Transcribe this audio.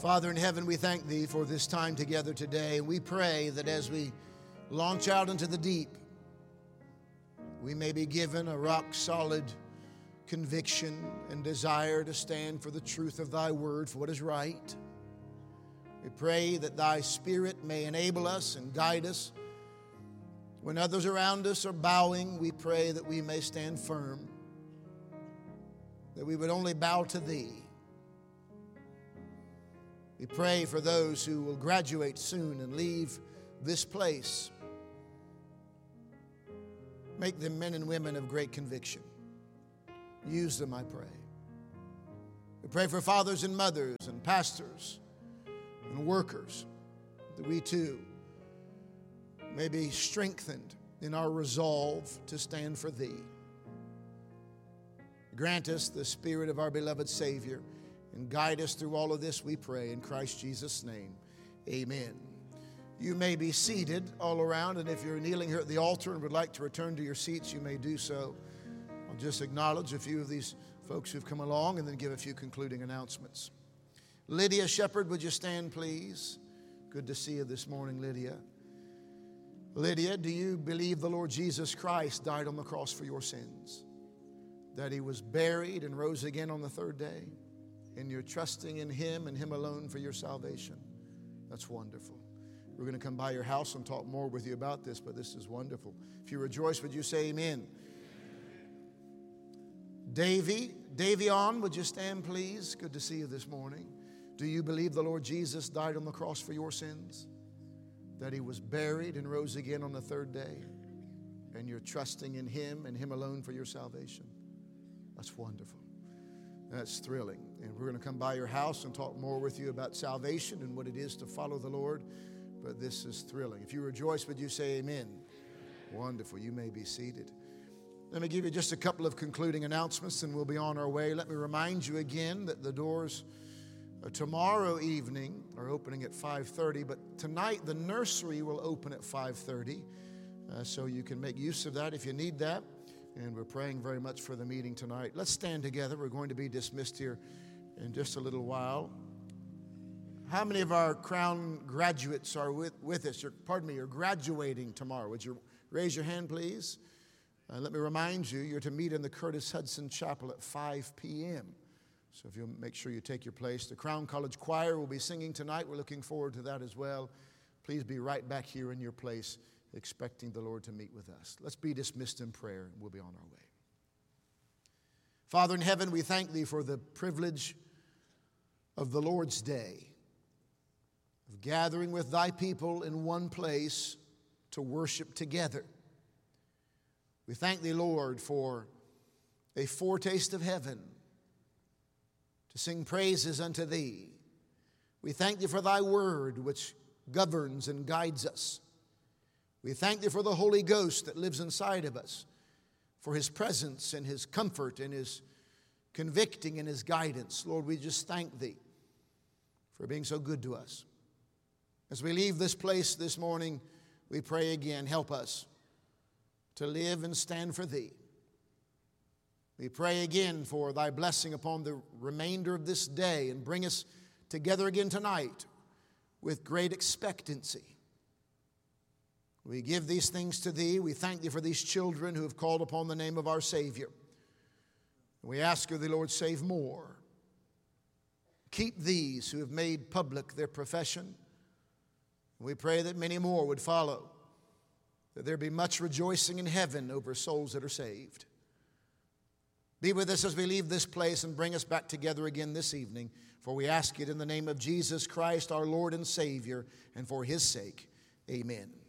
Father in heaven, we thank Thee for this time together today. We pray that as we launch out into the deep, we may be given a rock-solid conviction and desire to stand for the truth of Thy word, for what is right. We pray that Thy Spirit may enable us and guide us. When others around us are bowing, we pray that we may stand firm, that we would only bow to Thee. We pray for those who will graduate soon and leave this place. Make them men and women of great conviction. Use them, I pray. We pray for fathers and mothers and pastors and workers, that we too may be strengthened in our resolve to stand for Thee. Grant us the Spirit of our beloved Savior and guide us through all of this, we pray, in Christ Jesus' name. Amen. You may be seated all around, and if you're kneeling here at the altar and would like to return to your seats, you may do so. I'll just acknowledge a few of these folks who've come along and then give a few concluding announcements. Lydia Shepherd, would you stand, please? Good to see you this morning, Lydia. Lydia, do you believe the Lord Jesus Christ died on the cross for your sins? That He was buried and rose again on the third day? And you're trusting in Him and Him alone for your salvation? That's wonderful. We're going to come by your house and talk more with you about this, but this is wonderful. If you rejoice, would you say amen? Davion, would you stand, please? Good to see you this morning. Do you believe the Lord Jesus died on the cross for your sins? That He was buried and rose again on the third day? And you're trusting in Him and Him alone for your salvation? That's wonderful. That's thrilling. And we're going to come by your house and talk more with you about salvation and what it is to follow the Lord. But this is thrilling. If you rejoice, would you say amen? Wonderful. You may be seated. Let me give you just a couple of concluding announcements and we'll be on our way. Let me remind you again that the doors tomorrow evening are opening at 5:30, but tonight the nursery will open at 5:30. So you can make use of that if you need that. And we're praying very much for the meeting tonight. Let's stand together. We're going to be dismissed here in just a little while. How many of our Crown graduates are with us? You're graduating tomorrow. Would you raise your hand, please? Let me remind you, you're to meet in the Curtis Hudson Chapel at 5 p.m. So if you'll make sure you take your place. The Crown College Choir will be singing tonight. We're looking forward to that as well. Please be right back here in your place, expecting the Lord to meet with us. Let's be dismissed in prayer, and we'll be on our way. Father in heaven, we thank Thee for the privilege of the Lord's Day, of gathering with Thy people in one place to worship together. We thank Thee, Lord, for a foretaste of heaven, to sing praises unto Thee. We thank Thee for Thy word, which governs and guides us. We thank Thee for the Holy Ghost that lives inside of us, for His presence and His comfort and His convicting and His guidance. Lord, we just thank Thee for being so good to us. As we leave this place this morning, we pray again, help us to live and stand for Thee. We pray again for Thy blessing upon the remainder of this day and bring us together again tonight with great expectancy. We give these things to Thee. We thank Thee for these children who have called upon the name of our Savior. And we ask of Thee, Lord, save more. Keep these who have made public their profession. We pray that many more would follow, that there be much rejoicing in heaven over souls that are saved. Be with us as we leave this place and bring us back together again this evening. For we ask it in the name of Jesus Christ, our Lord and Savior, and for His sake. Amen.